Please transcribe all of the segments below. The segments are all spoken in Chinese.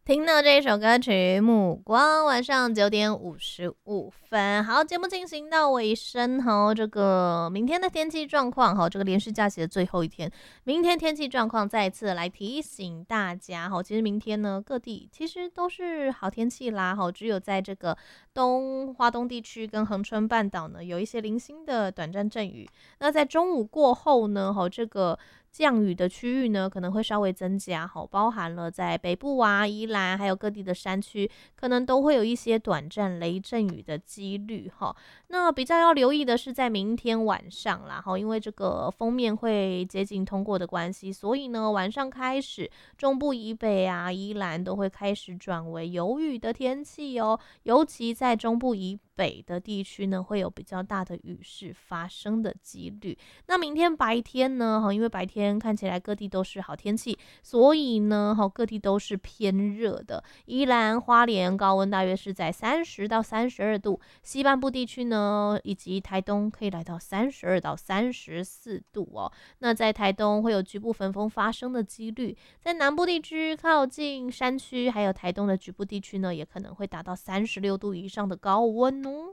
听到这一首歌曲《目光》，晚上9:55。好，节目进行到尾声哈，这个明天的天气状况哈，这个连续假期的最后一天，明天天气状况再一次来提醒大家哈。其实明天呢，各地其实都是好天气啦哈，只有在这个华东地区跟恒春半岛呢，有一些零星的短暂阵雨。那在中午过后呢，这个降雨的区域呢可能会稍微增加，包含了在北部啊、宜兰还有各地的山区，可能都会有一些短暂雷阵雨的几率哈。那比较要留意的是在明天晚上啦，因为这个锋面会接近通过的关系，所以呢晚上开始中部以北啊、宜兰都会开始转为有雨的天气哦，尤其在中部以北的地区呢会有比较大的雨势发生的几率。那明天白天呢，因为白天看起来各地都是好天气，所以呢各地都是偏热的。宜兰花莲高温大约是在30到32度，西半部地区呢以及台东可以来到32到34度哦。那在台东会有局部焚风发生的几率，在南部地区靠近山区还有台东的局部地区呢，也可能会达到36度以上的高温哦。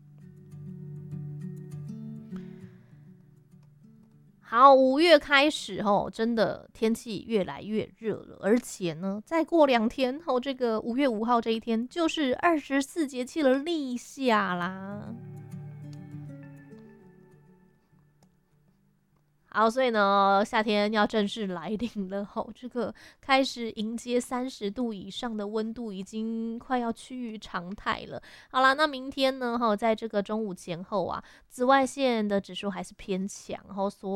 好，5月开始真的天气越来越热了，而且呢，再过2天这个5月5号这一天就是24节气的立夏啦。好，所以呢，夏天要正式来临了这个开始迎接30度以上的温度，已经快要趋于常态了。好啦，那明天呢，在这个中午前后啊，紫外线的指数还是偏强，所